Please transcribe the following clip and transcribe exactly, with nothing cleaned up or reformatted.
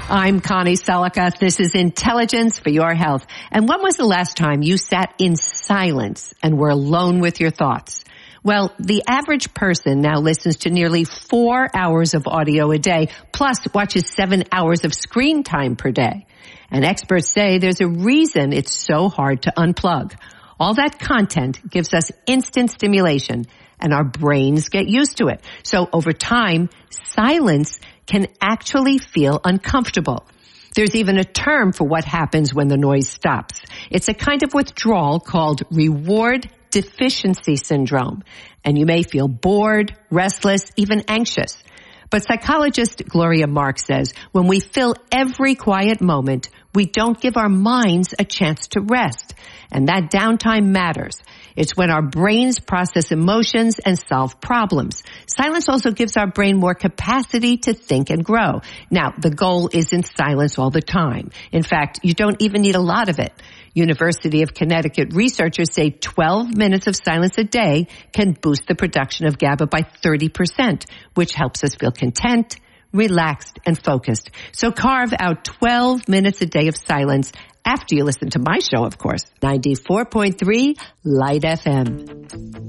I'm Connie Selika. This is Intelligence for Your Health. And when was the last time you sat in silence and were alone with your thoughts? Well, the average person now listens to nearly four hours of audio a day, plus watches seven hours of screen time per day. And experts say there's a reason it's so hard to unplug. All that content gives us instant stimulation, and our brains get used to it. So over time, silence can actually feel uncomfortable. There's even a term for what happens when the noise stops. It's a kind of withdrawal called reward deficiency syndrome. And you may feel bored, restless, even anxious. But psychologist Gloria Mark says when we fill every quiet moment, we don't give our minds a chance to rest. And that downtime matters. It's when our brains process emotions and solve problems. Silence also gives our brain more capacity to think and grow. Now, the goal isn't silence all the time. In fact, you don't even need a lot of it. University of Connecticut researchers say twelve minutes of silence a day can boost the production of GABA by thirty percent, which helps us feel content, relaxed, and focused. So carve out twelve minutes a day of silence after you listen to my show, of course. ninety-four point three Light F M.